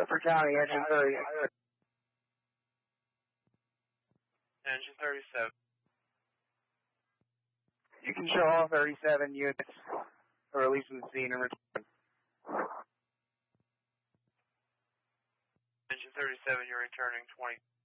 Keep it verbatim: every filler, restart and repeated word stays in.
Rutherford County, engine thirty. Engine thirty-seven. You can show all thirty-seven units or release from the scene and return. Engine thirty-seven, you're returning twenty.